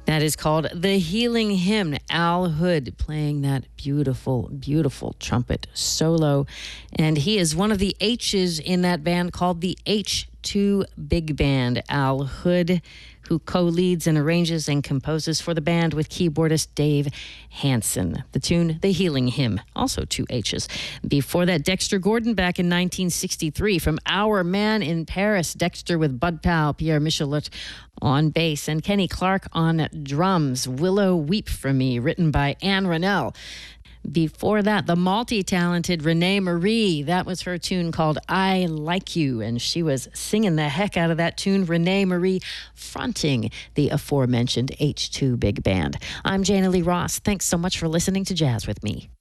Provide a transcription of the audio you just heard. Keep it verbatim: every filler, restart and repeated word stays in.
That is called The Healing Hymn. Al Hood playing that beautiful, beautiful trumpet solo. And he is one of the H's in that band called the H two Big Band. Al Hood, who co-leads and arranges and composes for the band with keyboardist Dave Hansen. The tune, The Healing Hymn, also two H's. Before that, Dexter Gordon back in nineteen sixty-three from Our Man in Paris. Dexter with Bud Powell, Pierre Michelet on bass, and Kenny Clark on drums. Willow Weep for Me, written by Anne Rennell. Before that, the multi-talented Renee Marie. That was her tune called I Like You, and she was singing the heck out of that tune. Renee Marie fronting the aforementioned H two Big Band. I'm Jana Lee Ross. Thanks so much for listening to Jazz with Me.